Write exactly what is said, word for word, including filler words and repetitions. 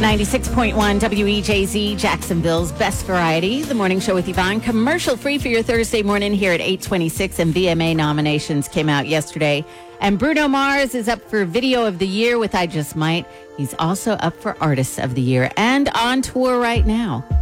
ninety-six point one W E J Z, Jacksonville's best variety. The morning show with Yvonne, commercial free for your Thursday morning here at eight twenty-six. And V M A nominations came out yesterday. And Bruno Mars is up for Video of the Year with I Just Might. He's also up for Artist of the Year and on tour right now.